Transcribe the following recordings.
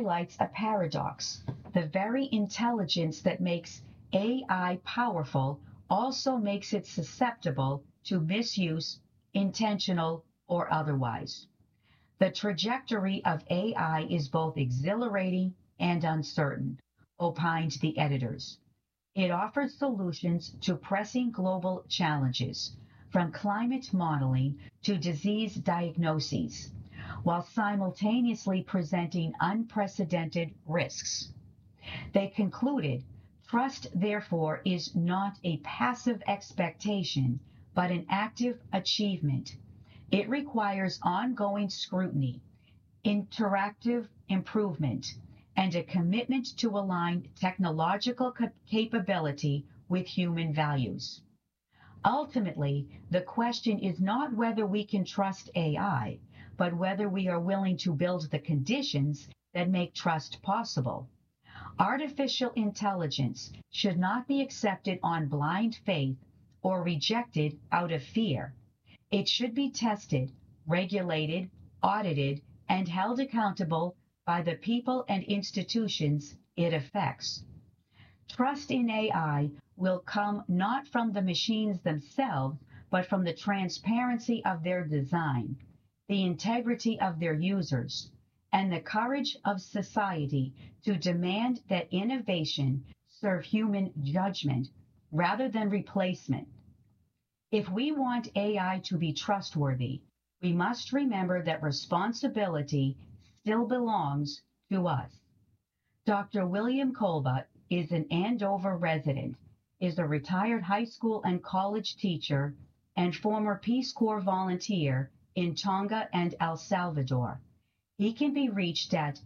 highlights a paradox. The very intelligence that makes AI powerful also makes it susceptible to misuse, intentional or otherwise. The trajectory of AI is both exhilarating and uncertain, opined the editors. It offers solutions to pressing global challenges, from climate modeling to disease diagnoses, while simultaneously presenting unprecedented risks. They concluded, trust, therefore, is not a passive expectation, but an active achievement. It requires ongoing scrutiny, interactive improvement, and a commitment to align technological capability with human values. Ultimately, the question is not whether we can trust AI, but whether we are willing to build the conditions that make trust possible. Artificial intelligence should not be accepted on blind faith or rejected out of fear. It should be tested, regulated, audited, and held accountable by the people and institutions it affects. Trust in AI will come not from the machines themselves, but from the transparency of their design, the integrity of their users, and the courage of society to demand that innovation serve human judgment rather than replacement. If we want AI to be trustworthy, we must remember that responsibility still belongs to us. Dr. William Colbut is an Andover resident, is a retired high school and college teacher, and former Peace Corps volunteer in Tonga and El Salvador. He can be reached at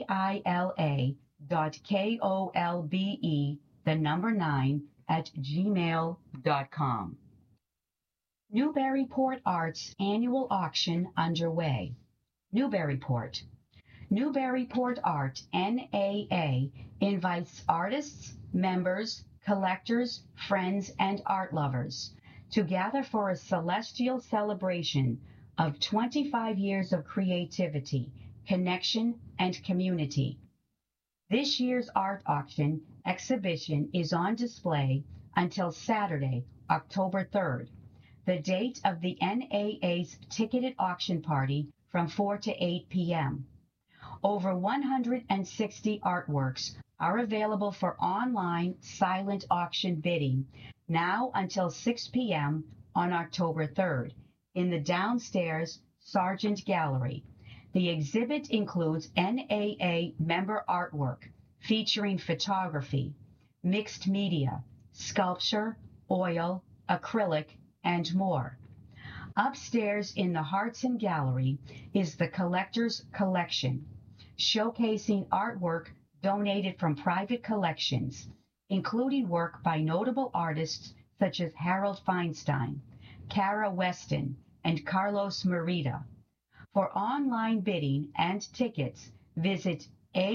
bila.kolbe9@gmail.com. Newburyport Arts Annual Auction underway. Newburyport. Newburyport Art, NAA, invites artists, members, collectors, friends, and art lovers to gather for a celestial celebration of 25 years of creativity, connection, and community. This year's art auction exhibition is on display until Saturday, October 3rd, the date of the NAA's ticketed auction party from 4 to 8 p.m. Over 160 artworks are available for online silent auction bidding now until 6 p.m. on October 3rd in the downstairs Sargent Gallery. The exhibit includes NAA member artwork featuring photography, mixed media, sculpture, oil, acrylic, and more. Upstairs in the Hartson Gallery is the Collector's Collection, showcasing artwork donated from private collections, including work by notable artists such as Harold Feinstein, Kara Weston, and Carlos Merida. For online bidding and tickets, visit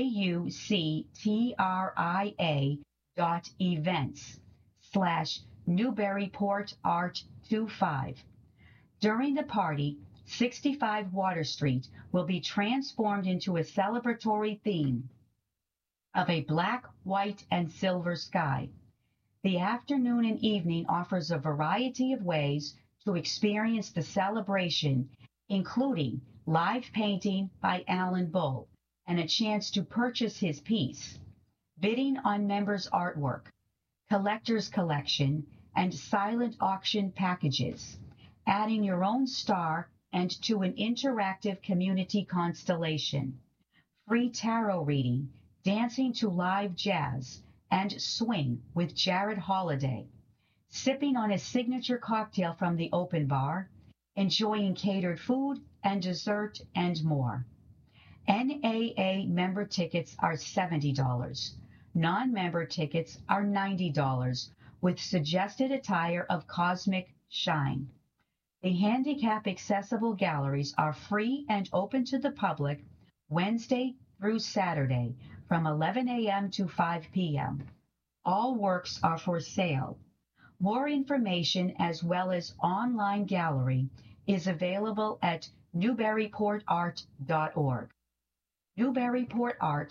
auctria.events/NewburyportArt25. During the party, 65 Water Street will be transformed into a celebratory theme of a black, white, and silver sky. The afternoon and evening offers a variety of ways to experience the celebration, including live painting by Alan Bull and a chance to purchase his piece, bidding on members' artwork, collector's collection, and silent auction packages, adding your own star and to an interactive community constellation, free tarot reading, dancing to live jazz, and swing with Jared Holiday, sipping on a signature cocktail from the open bar, enjoying catered food and dessert, and more. NAA member tickets are $70. Non-member tickets are $90, with suggested attire of cosmic shine. The handicap-accessible galleries are free and open to the public Wednesday through Saturday from 11 a.m. to 5 p.m. All works are for sale. More information as well as online gallery is available at newburyportart.org. Newburyport Art